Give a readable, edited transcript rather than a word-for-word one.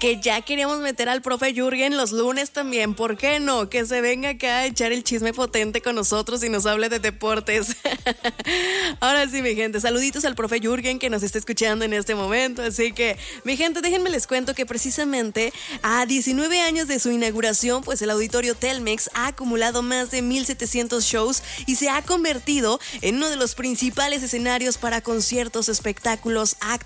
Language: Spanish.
que ya queríamos meter al profe Jürgen los lunes también. ¿Por qué no? Que se venga acá a echar el chisme potente con nosotros y nos hable de deportes. Ahora sí, mi gente, saluditos al profe Jürgen que nos está escuchando en este momento. Así que, mi gente, déjenme les cuento que precisamente a 19 años de su inauguración, pues el auditorio Telmex ha acumulado más de 1,700 shows y se ha convertido en uno de los principales escenarios para conciertos, espectáculos, actos